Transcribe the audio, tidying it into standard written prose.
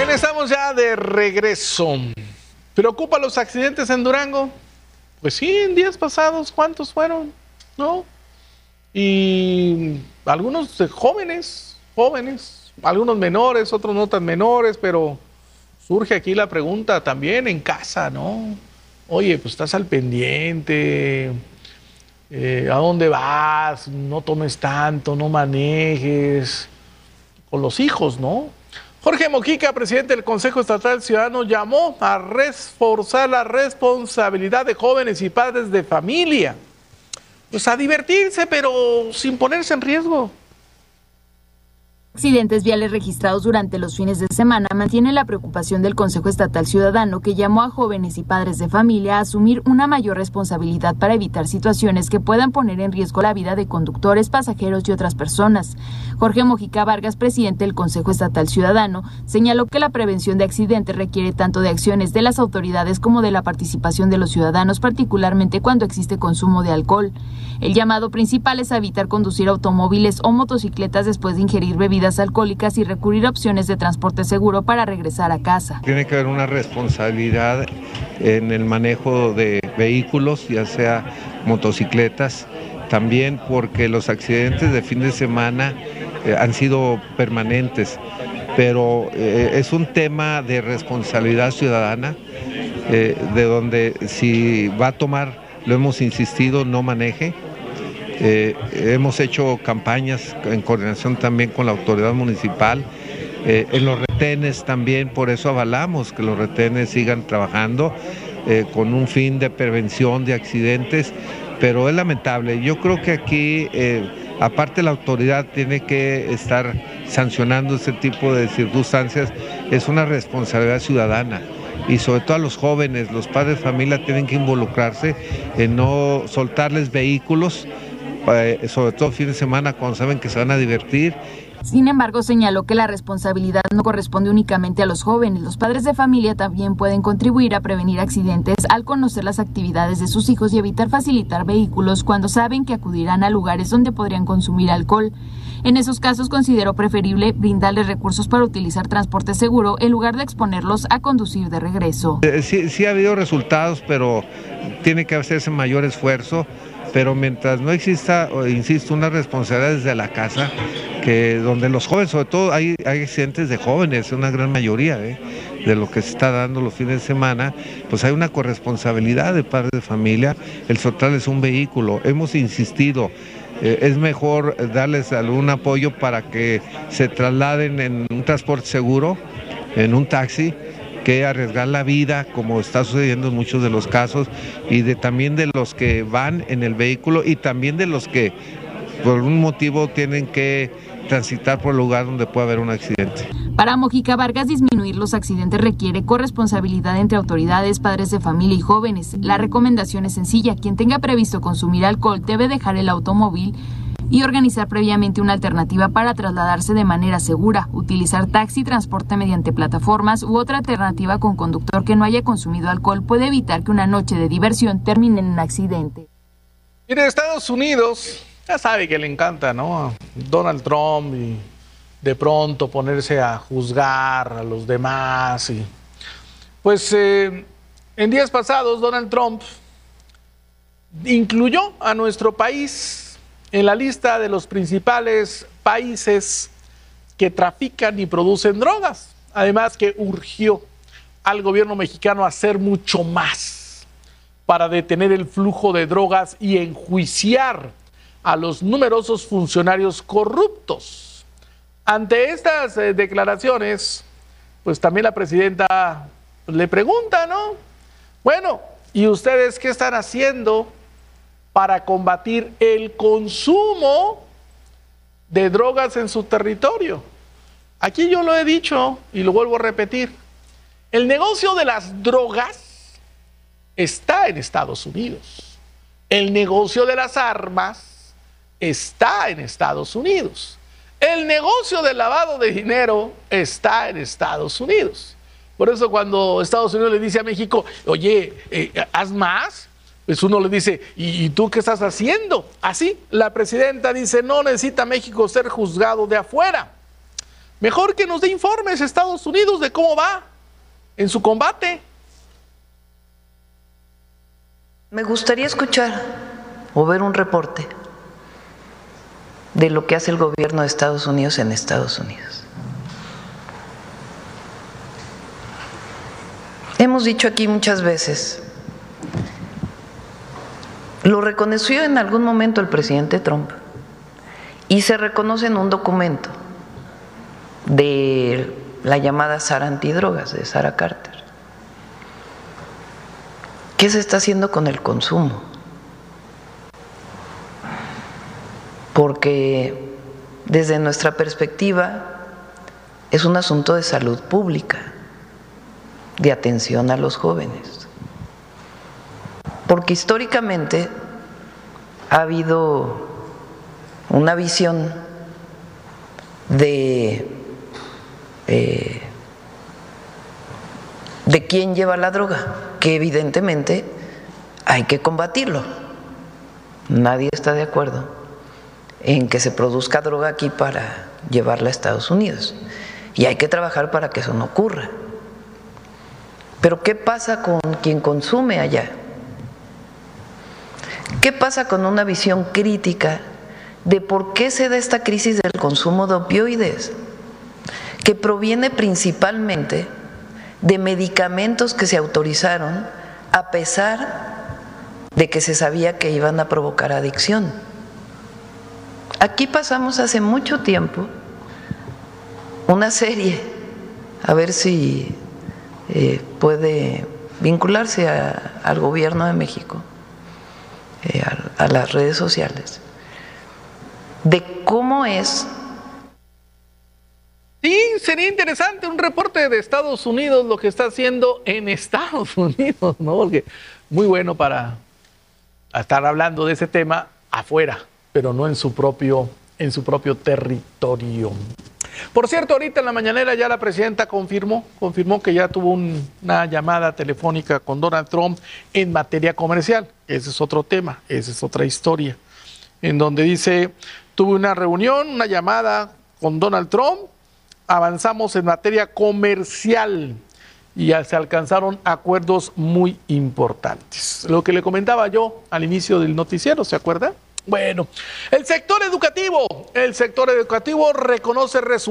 Bien, estamos ya de regreso. ¿Preocupa los accidentes en Durango? Pues sí, en días pasados, ¿cuántos fueron? ¿No? Y algunos jóvenes, algunos menores, otros no tan menores, pero surge aquí la pregunta también en casa, ¿no? Oye, pues estás al pendiente, ¿a dónde vas? No tomes tanto, no manejes, con los hijos, ¿no? Jorge Mojica, presidente del Consejo Estatal Ciudadano, llamó a reforzar la responsabilidad de jóvenes y padres de familia. Pues a divertirse, pero sin ponerse en riesgo. Accidentes viales registrados durante los fines de semana mantienen la preocupación del Consejo Estatal Ciudadano, que llamó a jóvenes y padres de familia a asumir una mayor responsabilidad para evitar situaciones que puedan poner en riesgo la vida de conductores, pasajeros y otras personas. Jorge Mojica Vargas, presidente del Consejo Estatal Ciudadano, señaló que la prevención de accidentes requiere tanto de acciones de las autoridades como de la participación de los ciudadanos, particularmente cuando existe consumo de alcohol. El llamado principal es a evitar conducir automóviles o motocicletas después de ingerir bebidas alcohólicas y recurrir a opciones de transporte seguro para regresar a casa. Tiene que haber una responsabilidad en el manejo de vehículos, ya sea motocicletas, también porque los accidentes de fin de semana han sido permanentes, pero es un tema de responsabilidad ciudadana, de donde si va a tomar, lo hemos insistido, no maneje. Hemos hecho campañas en coordinación también con la autoridad municipal, en los retenes también, por eso avalamos que los retenes sigan trabajando con un fin de prevención de accidentes, pero es lamentable. Yo creo que aquí, aparte la autoridad tiene que estar sancionando este tipo de circunstancias, es una responsabilidad ciudadana. Y sobre todo a los jóvenes, los padres de familia tienen que involucrarse en no soltarles vehículos, sobre todo fin de semana cuando saben que se van a divertir. Sin embargo, señaló que la responsabilidad no corresponde únicamente a los jóvenes. Los padres de familia también pueden contribuir a prevenir accidentes al conocer las actividades de sus hijos y evitar facilitar vehículos cuando saben que acudirán a lugares donde podrían consumir alcohol. En esos casos consideró preferible brindarles recursos para utilizar transporte seguro en lugar de exponerlos a conducir de regreso. Sí ha habido resultados, pero tiene que hacerse mayor esfuerzo. Pero mientras no exista, insisto, una responsabilidad desde la casa, que donde los jóvenes, sobre todo hay accidentes de jóvenes, una gran mayoría de lo que se está dando los fines de semana, pues hay una corresponsabilidad de padres de familia, el soltarles un vehículo. Hemos insistido, es mejor darles algún apoyo para que se trasladen en un transporte seguro, en un taxi, que arriesgar la vida, como está sucediendo en muchos de los casos, y también de los que van en el vehículo y también de los que por un motivo tienen que transitar por el lugar donde puede haber un accidente. Para Mojica Vargas, disminuir los accidentes requiere corresponsabilidad entre autoridades, padres de familia y jóvenes. La recomendación es sencilla: quien tenga previsto consumir alcohol debe dejar el automóvil y organizar previamente una alternativa para trasladarse de manera segura, utilizar taxi, transporte mediante plataformas u otra alternativa con conductor que no haya consumido alcohol puede evitar que una noche de diversión termine en un accidente. Mire, Estados Unidos, ya sabe que le encanta, ¿no? Donald Trump, y de pronto ponerse a juzgar a los demás. Y pues en días pasados Donald Trump incluyó a nuestro país en la lista de los principales países que trafican y producen drogas. Además que urgió al gobierno mexicano a hacer mucho más para detener el flujo de drogas y enjuiciar a los numerosos funcionarios corruptos. Ante estas declaraciones, pues también la presidenta le pregunta, ¿no? Bueno, ¿y ustedes qué están haciendo para combatir el consumo de drogas en su territorio? Aquí yo lo he dicho y lo vuelvo a repetir. El negocio de las drogas está en Estados Unidos. El negocio de las armas está en Estados Unidos. El negocio del lavado de dinero está en Estados Unidos. Por eso cuando Estados Unidos le dice a México, oye, haz más, pues uno le dice, ¿y tú qué estás haciendo? Así, la presidenta dice, no necesita México ser juzgado de afuera. Mejor que nos dé informes Estados Unidos de cómo va en su combate. Me gustaría escuchar o ver un reporte de lo que hace el gobierno de Estados Unidos en Estados Unidos. Hemos dicho aquí muchas veces, lo reconoció en algún momento el presidente Trump y se reconoce en un documento de la llamada Sara Antidrogas, de Sarah Carter. ¿Qué se está haciendo con el consumo? Porque desde nuestra perspectiva es un asunto de salud pública, de atención a los jóvenes. Porque históricamente ha habido una visión de quién lleva la droga, que evidentemente hay que combatirlo. Nadie está de acuerdo en que se produzca droga aquí para llevarla a Estados Unidos. Y hay que trabajar para que eso no ocurra. Pero ¿qué pasa con quien consume allá? ¿Qué pasa con una visión crítica de por qué se da esta crisis del consumo de opioides? Que proviene principalmente de medicamentos que se autorizaron a pesar de que se sabía que iban a provocar adicción. Aquí pasamos hace mucho tiempo una serie, a ver si puede vincularse al gobierno de México, a las redes sociales, de cómo es. Sí, sería interesante un reporte de Estados Unidos, lo que está haciendo en Estados Unidos, ¿no? Porque muy bueno para estar hablando de ese tema afuera, pero no en su propio territorio. Por cierto, ahorita en la mañanera ya la presidenta confirmó que ya tuvo una llamada telefónica con Donald Trump en materia comercial. Ese es otro tema, esa es otra historia, en donde dice, tuve una reunión, una llamada con Donald Trump, avanzamos en materia comercial y ya se alcanzaron acuerdos muy importantes. Lo que le comentaba yo al inicio del noticiero, ¿se acuerda? Bueno, el sector educativo reconoce resultados